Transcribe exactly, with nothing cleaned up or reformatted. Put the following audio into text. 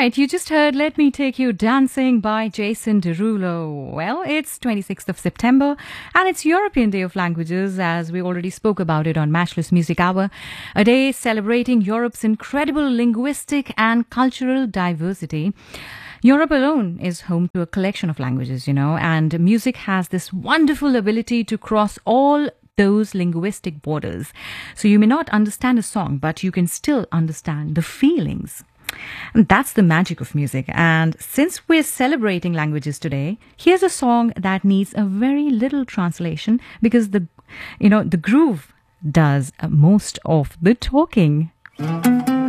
right, you just heard Let Me Take You Dancing by Jason Derulo. Well, it's twenty-sixth of September and it's European Day of Languages, as we already spoke about it on Matchless Music Hour. A day celebrating Europe's incredible linguistic and cultural diversity. Europe alone is home to a collection of languages, you know, and music has this wonderful ability to cross all those linguistic borders. So you may not understand a song, but you can still understand the feelings. And that's the magic of music. And since we're celebrating languages today, here's a song that needs a very little translation because the, you know, the groove does most of the talking.